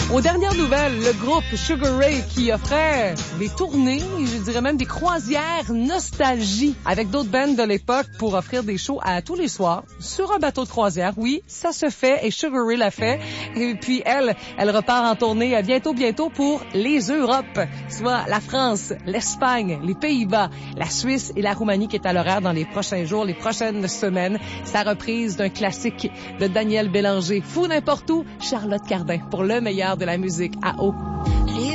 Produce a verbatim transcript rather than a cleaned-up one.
Aux dernières nouvelles, le groupe Sugar Ray qui offrait des tournées, je dirais même des croisières nostalgie avec d'autres bands de l'époque pour offrir des shows à tous les soirs sur un bateau de croisière. Oui, ça se fait et Sugar Ray l'a fait. Et puis elle, elle repart en tournée bientôt, bientôt pour les Europes, soit la France, l'Espagne, les Pays-Bas, la Suisse et la Roumanie qui est à l'horaire dans les prochains jours, les prochaines semaines. Sa reprise d'un classique de Daniel Bélanger, Fou n'importe où, Charlotte Cardin pour le meilleur de la musique à eau.